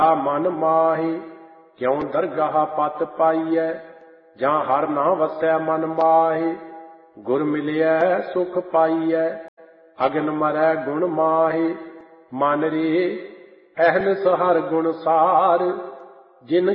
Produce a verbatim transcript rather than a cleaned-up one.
ਮਨ ਮਾਹੀ। ਕਿਉ ਦਰਗਾਹ ਪਤ ਪਾਈਐ, ਜਾਂ ਹਰ ਨਾ ਵਸੈ ਮਨ ਮਾਹੀ। ਗੁਰ ਮਿਲਿਐ ਸੁਖ ਪਾਈਐ, ਅਗਨ ਮਰੈ ਗੁਣ ਮਾਹੀ। ਮਨ ਰੇ ਅਹਨਿਸ ਹਰ ਗੁਣ ਸਾਰ, ਜਿਨ